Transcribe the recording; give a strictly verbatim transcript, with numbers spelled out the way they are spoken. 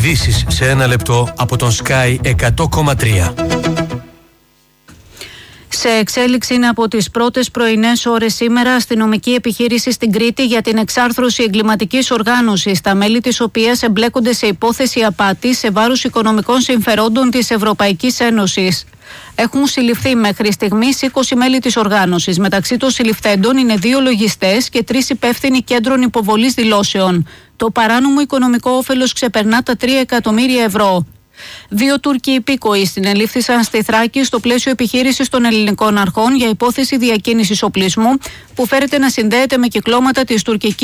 Ειδήσεις σε ένα λεπτό από τον Sky εκατό κόμμα τρία. Σε εξέλιξη είναι από τις πρώτες πρωινές ώρες σήμερα αστυνομική επιχείρηση στην Κρήτη για την εξάρθρωση εγκληματικής οργάνωσης, τα μέλη της οποίας εμπλέκονται σε υπόθεση απάτης σε βάρος οικονομικών συμφερόντων της Ευρωπαϊκής Ένωσης. Έχουν συλληφθεί μέχρι στιγμής είκοσι μέλη της οργάνωσης. Μεταξύ των συλληφθέντων είναι δύο λογιστές και τρεις υπεύθυνοι κέντρων υποβολής δηλώσεων. Το παράνομο οικονομικό όφελος ξεπερνά τα τρία εκατομμύρια ευρώ. Δύο Τούρκοι υπήκοοι συνελήφθησαν στη Θράκη στο πλαίσιο επιχείρησης των ελληνικών αρχών για υπόθεση διακίνησης οπλισμού που φέρεται να συνδέεται με κυκλώματα της τουρκικής